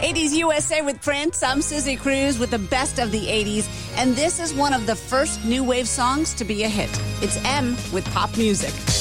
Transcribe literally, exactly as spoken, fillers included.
eighties U S A with Prince. I'm Susie Cruz with the best of the eighties, and this is one of the first new wave songs to be a hit. It's M with Pop Music.